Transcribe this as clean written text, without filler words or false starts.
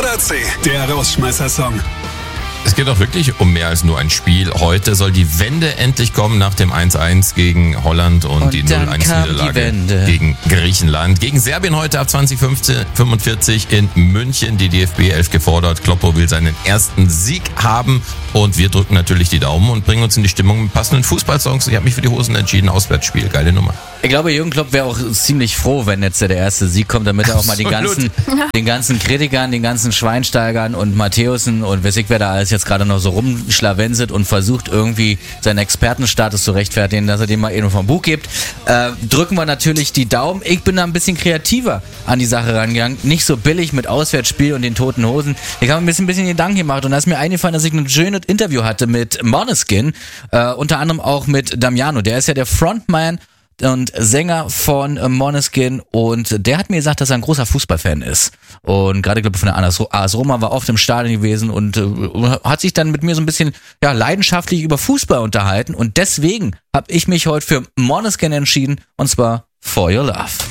oder C, der Rausschmeißer-Song? Es geht doch wirklich um mehr als nur ein Spiel. Heute soll die Wende endlich kommen nach dem 1-1 gegen Holland und die 0-1-Niederlage gegen Griechenland. Gegen Serbien heute ab 20:45 in München. Die DFB 11 gefordert. Kloppo will seinen ersten Sieg haben. Und wir drücken natürlich die Daumen und bringen uns in die Stimmung mit passenden Fußballsongs. Ich habe mich für die Hosen entschieden. Auswärtsspiel. Geile Nummer. Ich glaube, Jürgen Klopp wäre auch ziemlich froh, wenn jetzt der erste Sieg kommt, damit er auch mal den ganzen Kritikern, den ganzen Schweinsteigern und Matthäusen und weiß ich, wer da alles jetzt gerade noch so rumschlawenselt und versucht irgendwie seinen Expertenstatus zu rechtfertigen, dass er dem mal eben vom Buch gibt. Drücken wir natürlich die Daumen. Ich bin da ein bisschen kreativer an die Sache rangegangen. Nicht so billig mit Auswärtsspiel und den toten Hosen. Ich habe mir ein bisschen Gedanken gemacht und da ist mir eingefallen, dass ich ein schönes Interview hatte mit Måneskin, unter anderem auch mit Damiano. Der ist ja der Frontman und Sänger von Måneskin und der hat mir gesagt, dass er ein großer Fußballfan ist und gerade, glaube ich, von der AS Roma war oft im Stadion gewesen und hat sich dann mit mir so ein bisschen leidenschaftlich über Fußball unterhalten und deswegen habe ich mich heute für Måneskin entschieden und zwar For Your Love.